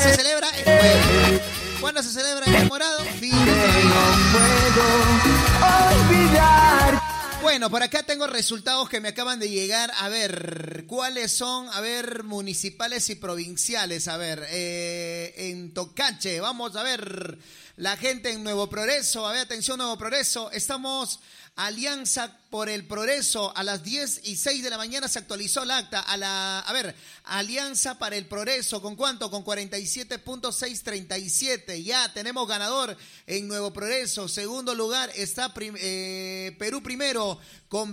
se celebra? El jueves. ¿Cuándo se celebra el morado? Bueno, por acá tengo resultados que me acaban de llegar. A ver, ¿cuáles son? A ver, municipales y provinciales. A ver, en Tocache, vamos a ver. La gente en Nuevo Progreso, a ver, atención Nuevo Progreso. Estamos Alianza por el Progreso. A las 10:06 de la mañana se actualizó el acta. A ver, Alianza para el Progreso, ¿con cuánto? Con 47.637. Ya tenemos ganador en Nuevo Progreso. Segundo lugar está Perú Primero con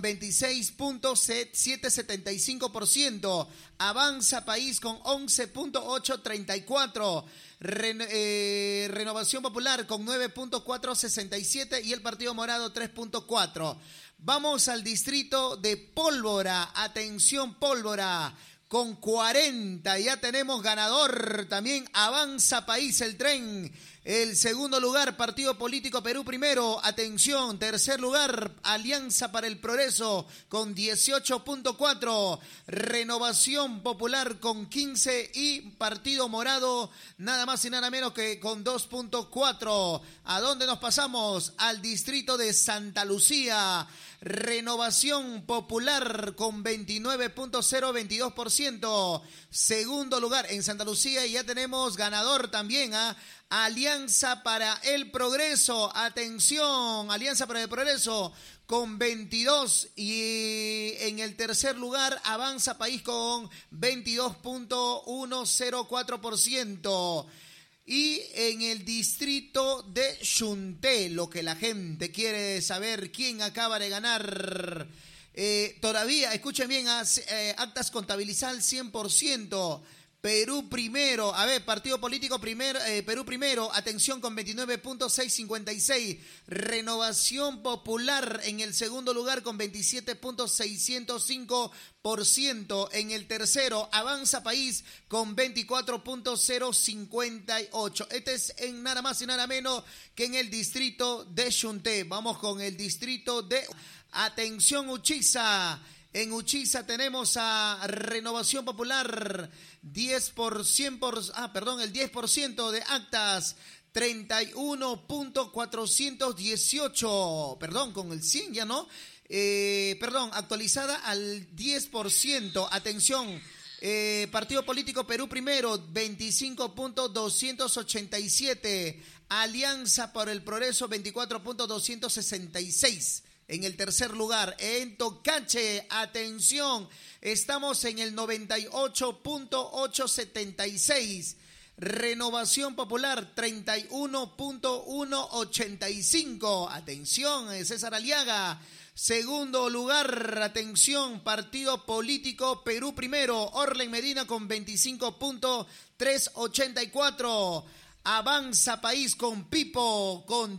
26.775%. Avanza País con 11.834%. Renovación Popular con 9.467 y el Partido Morado 3.4. Vamos al distrito de Pólvora. Atención Pólvora. Con 40 ya tenemos ganador. También Avanza País, el tren. El segundo lugar, Partido Político Perú Primero. Atención, tercer lugar, Alianza para el Progreso con 18.4. Renovación Popular con 15 y Partido Morado nada más y nada menos que con 2.4. ¿A dónde nos pasamos? Al distrito de Santa Lucía. Renovación Popular con 29.022%. Segundo lugar en Santa Lucía y ya tenemos ganador también, Alianza para el Progreso. Atención, Alianza para el Progreso con 22 y en el tercer lugar Avanza País con 22.104%. Y en el distrito de Xunté, lo que la gente quiere saber, quién acaba de ganar. Todavía, escuchen bien, actas contabilizadas al 100%. Perú Primero, a ver, Partido Político Primero, Perú Primero, atención con 29.656. Renovación Popular en el segundo lugar con 27.605%. En el tercero, Avanza País con 24.058. Este es en nada más y nada menos que en el distrito de Xunté. Vamos con el distrito de... Atención Uchiza. En Uchiza tenemos a Renovación Popular, el 10% de actas, 31.418, perdón, con el 100 ya no, actualizada al 10%, atención, Partido Político Perú Primero, 25.287, Alianza por el Progreso, 24.266. En el tercer lugar, en Tocache, atención, estamos en el 98.876. Renovación Popular, 31.185. Atención, César Aliaga. Segundo lugar, atención, Partido Político Perú Primero, Orlen Medina con 25.384. Avanza País con Pipo con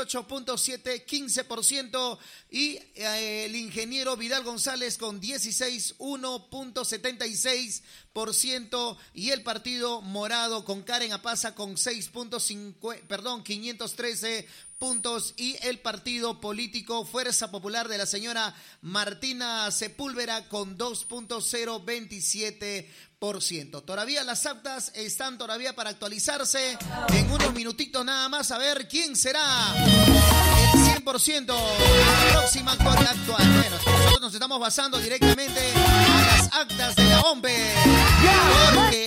18.715% y el ingeniero Vidal González con 1.76% y el Partido Morado con Karen Apaza con 513 puntos y el Partido Político Fuerza Popular de la señora Martina Sepúlveda con 2.027%. Todavía las actas están todavía para actualizarse. En unos minutitos nada más a ver quién será el 100% la próxima actual. Bueno, nosotros nos estamos basando directamente a las actas de la OMPE. Porque